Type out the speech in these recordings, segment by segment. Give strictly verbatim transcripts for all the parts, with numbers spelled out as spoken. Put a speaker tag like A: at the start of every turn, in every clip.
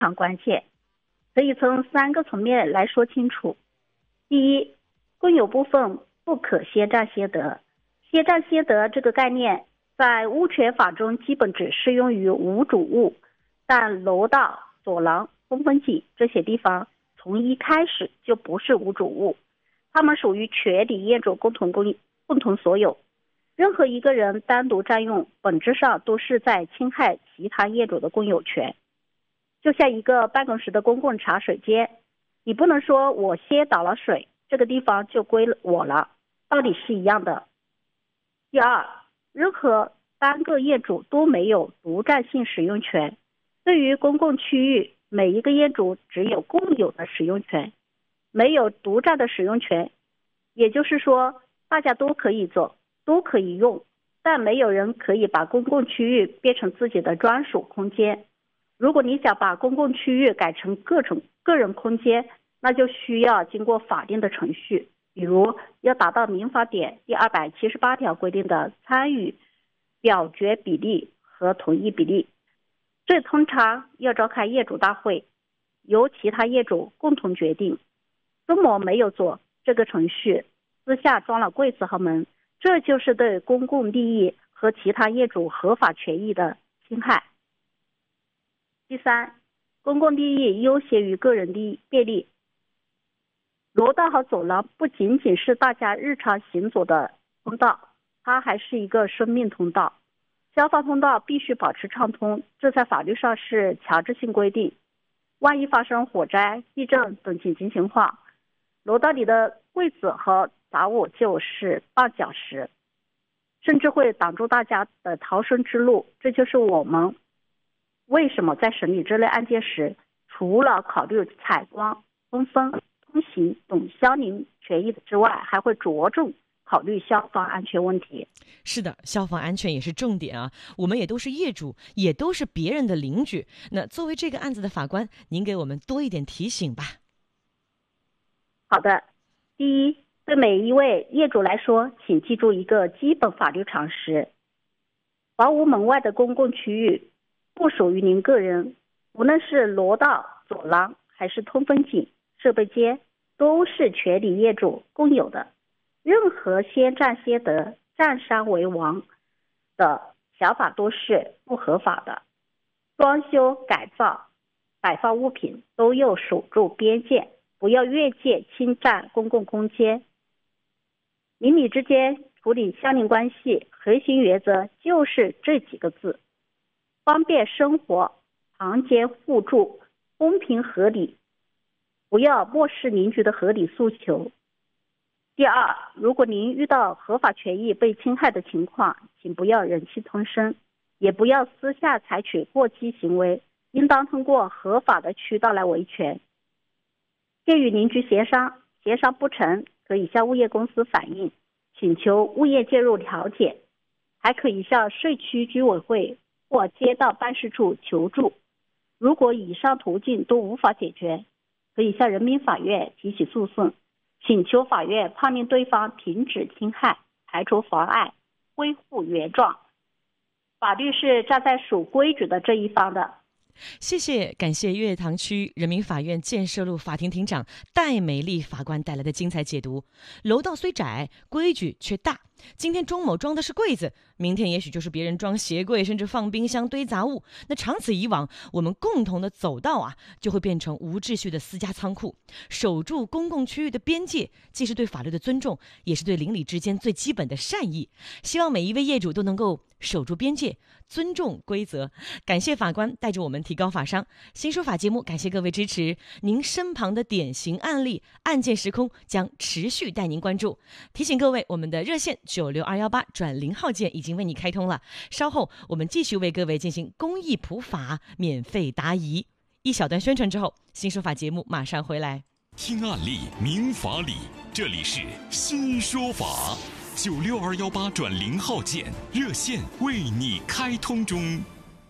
A: 常关键，可以从三个层面来说清楚。第一，公有部分不可先占先得。先占先得这个概念在物权法中基本只适用于无主物，但楼道、走廊、通风井这些地方从一开始就不是无主物，它们属于全体业主共同共共同所有。任何一个人单独占用，本质上都是在侵害其他业主的共有权。就像一个办公室的公共茶水间，你不能说我先倒了水，这个地方就归我了，道理是一样的。第二，任何单个业主都没有独占性使用权。对于公共区域，每一个业主只有共有的使用权，没有独占的使用权。也就是说，大家都可以走，都可以用，但没有人可以把公共区域变成自己的专属空间。如果你想把公共区域改成各种个人空间，那就需要经过法定的程序，比如要达到民法典第二百七十八条规定的参与表决比例和同意比例。这通常要召开业主大会，由其他业主共同决定。周某没有做这个程序，私下装了柜子和门，这就是对公共利益和其他业主合法权益的侵害。第三，公共利益优先于个人利益便利。楼道和走廊不仅仅是大家日常行走的通道，它还是一个生命通道。消防通道必须保持畅通，这在法律上是强制性规定。万一发生火灾、地震等紧急情况，楼道里的柜子和杂物就是绊脚石，甚至会挡住大家的逃生之路。这就是我们为什么在审理这类案件时，除了考虑采光、通风、通行等相邻权益之外，还会着重考虑消防安全问题。
B: 是的，消防安全也是重点啊！我们也都是业主，也都是别人的邻居。那作为这个案子的法官，您给我们多一点提醒吧。
A: 好的，第一，对每一位业主来说，请记住一个基本法律常识：房屋门外的公共区域不属于您个人，无论是楼道、走廊还是通风井、设备间，都是全体业主共有的。任何先占先得、占山为王的想法都是不合法的。装修、改造、摆放物品都要守住边界，不要越界侵占公共空间。邻里之间处理相邻关系，核心原则就是这几个字：方便生活、堂间互助、公平合理，不要漠视邻居的合理诉求。第二，如果您遇到合法权益被侵害的情况，请不要忍气吞声，也不要私下采取过激行为，应当通过合法的渠道来维权。建议邻居协商，协商不成，可以向物业公司反映，请求物业介入调解，还可以向社区居委会或街道办事处求助。如果以上途径都无法解决，可以向人民法院提起诉讼，请求法院判令对方停止侵害，排除妨碍，恢复原状。法律是站在守规矩的这一方的。
B: 谢谢，感谢月塘区人民法院建设路法庭庭长戴美丽法官带来的精彩解读。楼道虽窄，规矩却大。今天钟某装的是柜子，明天也许就是别人装鞋柜，甚至放冰箱堆杂物。那长此以往，我们共同的走道啊，就会变成无秩序的私家仓库。守住公共区域的边界，既是对法律的尊重，也是对邻里之间最基本的善意。希望每一位业主都能够守住边界，尊重规则。感谢法官带着我们提高法商。新说法节目感谢各位支持，您身旁的典型案例案件时空将持续带您关注。提醒各位，我们的热线九六二一八转零号键已经为你开通了，稍后我们继续为各位进行公益普法免费答疑。一小段宣传之后，新说法节目马上回来。
C: 听案例明法理，这里是新说法。九六二一八转零号键热线为你开通中。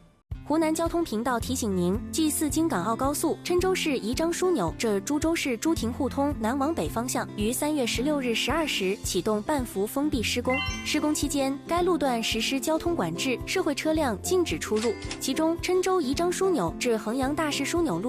D: 湖南交通频道提醒您：继四京港澳高速郴州市宜章枢纽至株洲市朱亭互通南往北方向于三月十六日十二时启动半幅封闭施工。施工期间，该路段实施交通管制，社会车辆禁止出入。其中，郴州宜章枢纽至衡阳大市枢纽路